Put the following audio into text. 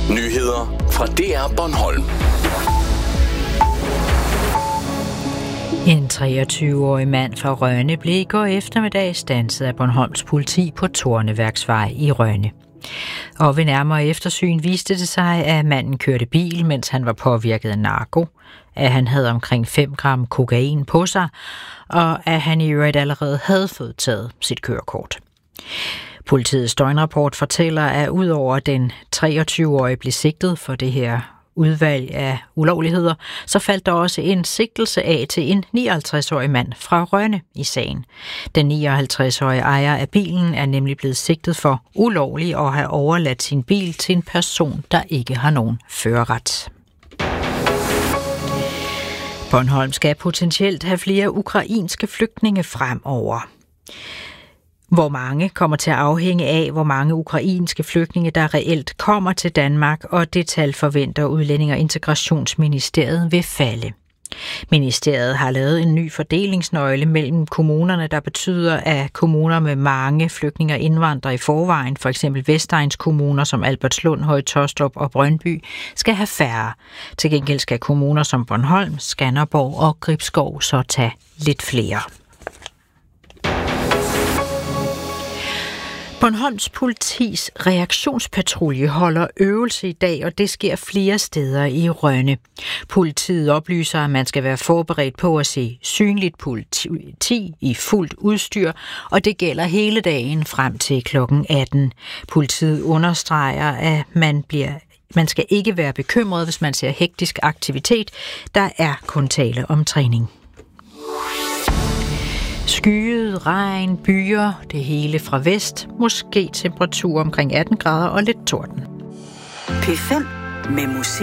Nyheder fra DR Bornholm. En 23-årig mand fra Rønne blev i går eftermiddag standset af Bornholms politi på Torneværksvej i Rønne. Og ved nærmere eftersyn viste det sig, at manden kørte bil, mens han var påvirket af narko, at han havde omkring 5 gram kokain på sig, og at han i øvrigt allerede havde fået taget sit kørekort. Politiets døgnrapport fortæller, at udover den 23-årige blev sigtet for det her udvalg af ulovligheder, så faldt der også en sigtelse af til en 59-årig mand fra Rønne i sagen. Den 59-årige ejer af bilen er nemlig blevet sigtet for ulovligt at have overladt sin bil til en person, der ikke har nogen førerret. Bornholm skal potentielt have flere ukrainske flygtninge fremover. Hvor mange kommer til at afhænge af, hvor mange ukrainske flygtninge, der reelt kommer til Danmark, og det tal forventer Udlændinge- og Integrationsministeriet vil falde. Ministeriet har lavet en ny fordelingsnøgle mellem kommunerne, der betyder, at kommuner med mange flygtninge og indvandrere i forvejen, for eksempel Vestegns kommuner som Albertslund, Høje Taastrup og Brøndby, skal have færre. Til gengæld skal kommuner som Bornholm, Skanderborg og Gribskov så tage lidt flere. Bornholms politis reaktionspatrulje holder øvelse i dag, og det sker flere steder i Rønne. Politiet oplyser, at man skal være forberedt på at se synligt politi i fuldt udstyr, og det gælder hele dagen frem til kl. 18. Politiet understreger, at man skal ikke være bekymret, hvis man ser hektisk aktivitet. Der er kun tale om træning. Skyet, regn, byer, det hele fra vest. Måske temperatur omkring 18 grader og lidt torden. P5 med musik.